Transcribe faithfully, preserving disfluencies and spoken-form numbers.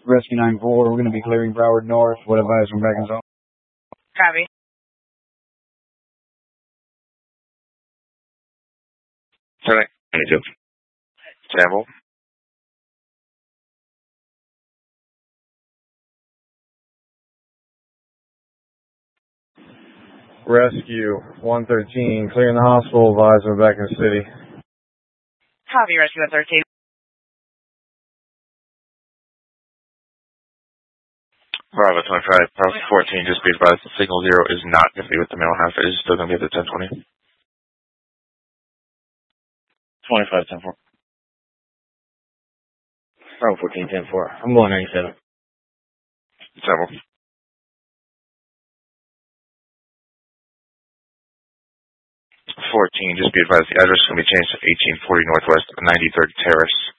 Rescue nine four, we're going to be clearing Broward North. What advice from back in zone? Copy. Correct. twenty-two. Sample. Rescue one thirteen, clearing the hospital, advise we're back in the city. Copy, Rescue one thirteen. Bravo twenty-five, Bravo fourteen, just be advised the signal zero is not going to be with the mail half. It is still going to be at the ten twenty. twenty-five, ten four. Bravo fourteen, ten four. I'm going ninety-seven. Sample. fourteen, just be advised the address is going to be changed to eighteen forty Northwest ninety-third Terrace.